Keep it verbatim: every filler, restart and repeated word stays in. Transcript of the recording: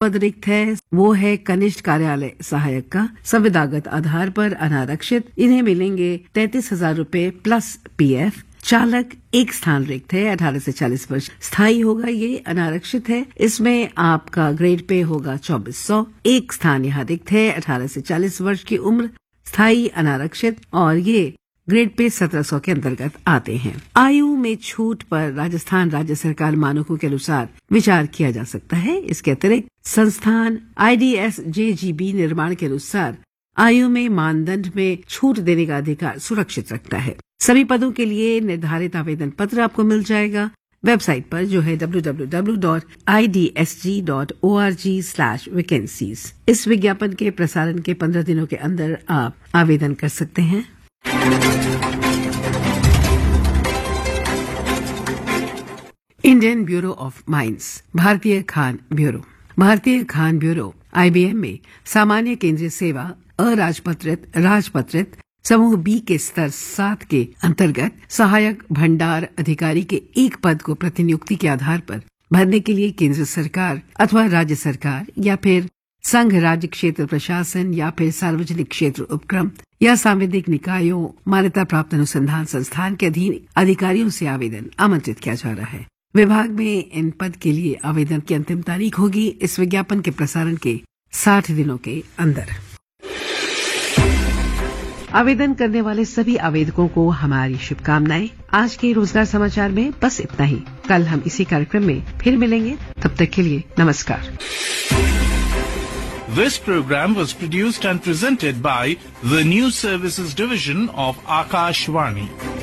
पद रिक्त है वो है कनिष्ठ कार्यालय सहायक का, संविदागत आधार पर अनारक्षित। इन्हें मिलेंगे तैंतीस हजार रूपये प्लस पीएफ। चालक एक स्थान रिक्त है, अठारह से चालीस वर्ष, स्थायी होगा, ये अनारक्षित है। इसमें आपका ग्रेड पे होगा चौबीस सौ। एक स्थान यहाँ रिक्त है, अठारह से चालीस वर्ष की उम्र, स्थायी अनारक्षित, और ये ग्रेड पे सत्रह सौ के अंतर्गत आते हैं। आयु में छूट पर राजस्थान राज्य सरकार मानकों के अनुसार विचार किया जा सकता है। इसके अतिरिक्त संस्थान आईडीएस जेजीबी निर्माण के अनुसार आयु में मानदंड में छूट देने का अधिकार सुरक्षित रखता है। सभी पदों के लिए निर्धारित आवेदन पत्र आपको मिल जाएगा वेबसाइट पर, जो है W W W dot I D S G dot O R G slash vacancies. इस विज्ञापन के प्रसारण के पंद्रह दिनों के अंदर आप आवेदन कर सकते हैं। इंडियन ब्यूरो ऑफ माइंस, भारतीय खान ब्यूरो। भारतीय खान ब्यूरो आईबीएम में सामान्य केंद्रीय सेवा अराजपत्रित राजपत्रित समूह बी के स्तर सात के अंतर्गत सहायक भंडार अधिकारी के एक पद को प्रतिनियुक्ति के आधार पर भरने के लिए केंद्र सरकार अथवा राज्य सरकार या फिर संघ राज्य क्षेत्र प्रशासन या फिर सार्वजनिक क्षेत्र उपक्रम या सांविधिक निकायों मान्यता प्राप्त अनुसंधान संस्थान के अधीन अधिकारियों से आवेदन आमंत्रित किया जा रहा है। विभाग में इन पद के लिए आवेदन की अंतिम तारीख होगी इस विज्ञापन के प्रसारण के साठ दिनों के अंदर। आवेदन करने वाले सभी आवेदकों को हमारी शुभकामनाएं। आज के रोजगार समाचार में बस इतना ही। कल हम इसी कार्यक्रम में फिर मिलेंगे, तब तक के लिए नमस्कार। This program was produced and presented by the News Services Division of Akashvani.